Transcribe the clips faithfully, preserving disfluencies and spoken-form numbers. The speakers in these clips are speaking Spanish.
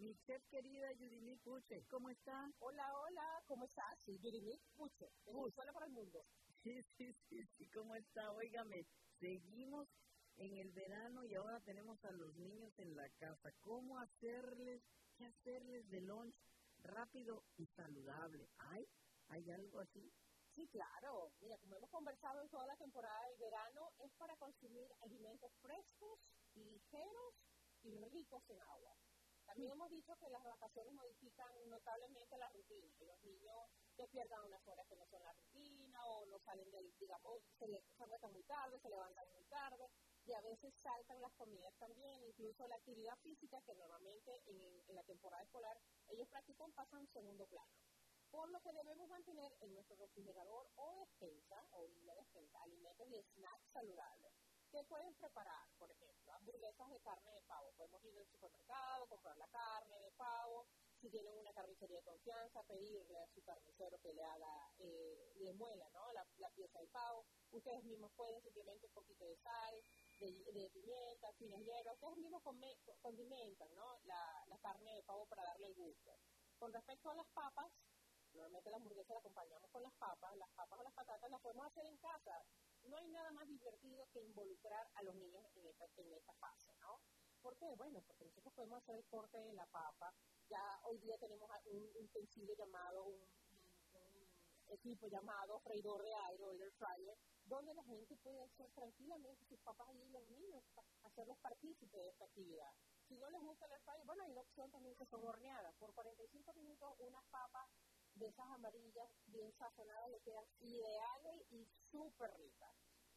Mi chef querida Yudimit Puche, ¿cómo está? Hola, hola, ¿cómo estás? Sí, Yudimit Puche, de Venezuela para el mundo. Sí, sí, sí, sí, ¿cómo está? Óigame, seguimos en el verano y ahora tenemos a los niños en la casa. ¿Cómo hacerles, qué hacerles de lunch rápido y saludable? ¿Hay, hay algo así? Sí, claro. Mira, como hemos conversado en toda la temporada del verano, es para consumir alimentos frescos, ligeros y ricos en agua. También hemos dicho que las vacaciones modifican notablemente la rutina y los niños despiertan unas horas que no son la rutina o no salen del, digamos, se, le, se acuestan muy tarde, se levantan muy tarde y a veces saltan las comidas también, incluso la actividad física que normalmente en, en la temporada escolar ellos practican pasa en segundo plano. Por lo que debemos mantener en nuestro refrigerador o despensa, o la despensa, alimentos y snacks saludables. ¿Qué pueden preparar? Por ejemplo, hamburguesas de carne de pavo. Podemos ir al supermercado, comprar la carne de pavo. Si tienen una carnicería de confianza, pedirle a su carnicero que le haga, eh, le muela, ¿no? La, la pieza del pavo. Ustedes mismos pueden simplemente un poquito de sal, de, de pimienta, finas hierbas. Ustedes mismos come, condimentan, ¿no? La, la carne de pavo para darle el gusto. Con respecto a las papas, normalmente la hamburguesa la acompañamos con las papas. Las papas o las patatas las podemos hacer en casa. No hay nada más divertido que involucrar a los niños en esta, en esta fase, ¿no? ¿Por qué? Bueno, porque nosotros podemos hacer el corte de la papa. Ya hoy día tenemos un utensilio llamado, un, un, un equipo llamado freidor de aire o air fryer, donde la gente puede hacer tranquilamente sus papas allí y los niños, hacerlos partícipes de esta actividad. Si no les gusta el air fryer, bueno, hay una opción también que son horneadas. Por cuarenta y cinco minutos, unas papas de esas amarillas bien sazonadas le quedan ideales y súper ricas.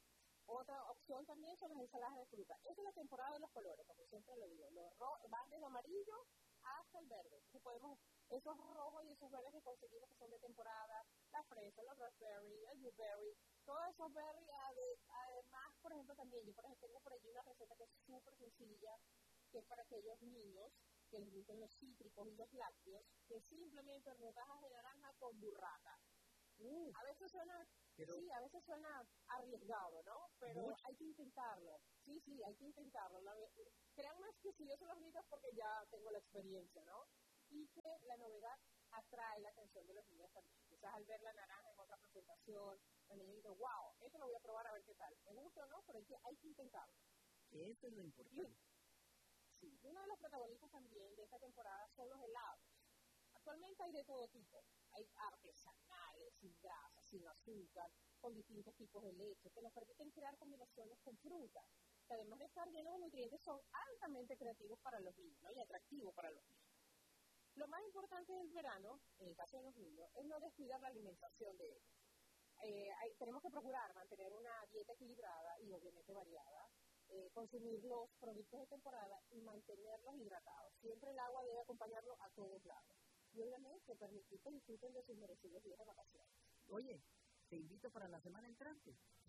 Otra opción también son las ensaladas de fruta. Esta es la temporada de los colores, como siempre lo digo. Los ro- van desde amarillo hasta el verde. Entonces podemos, esos rojos y esos verdes que conseguimos que son de temporada, la fresa, los raspberry, el blueberry, todos esos berries. Además, por ejemplo, también, yo por ejemplo tengo por allí una receta que es súper sencilla, que es para aquellos niños que les gustan los cítricos y los lácteos, que simplemente rodajas de naranja con burrata. Uh, a veces suena, pero, sí, a veces suena arriesgado, ¿no? Pero mucho. Hay que intentarlo. Sí, sí, hay que intentarlo. La, créanme que si yo se los digo es porque ya tengo la experiencia, ¿no? Y que la novedad atrae la atención de los niños también. Quizás al ver la naranja en otra presentación, el niño dice, wow, esto lo voy a probar a ver qué tal. ¿Me gusta o no? Pero hay que, hay que intentarlo. Eso es lo importante. Sí, uno de los protagonistas también de esta temporada son los helados. Actualmente hay de todo tipo. Hay artesanales, sin grasa, sin azúcar, con distintos tipos de leche, que nos permiten crear combinaciones con frutas, que además de estar llenos de nutrientes, son altamente creativos para los niños, ¿no? Y atractivos para los niños. Lo más importante del verano, en el caso de los niños, es no descuidar la alimentación de ellos. Eh, hay, tenemos que procurar mantener una dieta equilibrada y obviamente variada, eh, consumir los productos de temporada y mantenerlos hidratados. Siempre el agua debe acompañarlo a todos lados. Y obviamente permitir que disfruten de sus merecidos días de vacaciones. Oye, te invito para la semana entrante.